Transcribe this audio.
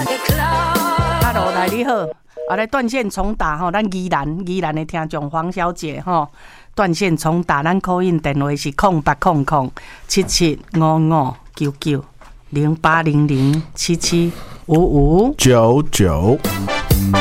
Hello， 来你好，来断线重打吼，咱宜兰的听众黄小姐吼，断线重打，咱call in电话是08007755990800775599。